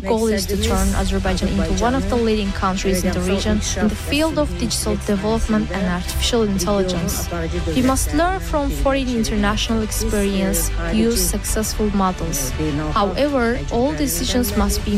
goal is to turn Azerbaijan into one of the leading countries in the region in the field of digital development and artificial intelligence. We must learn from foreign international experience, use successful models. However, all decisions must be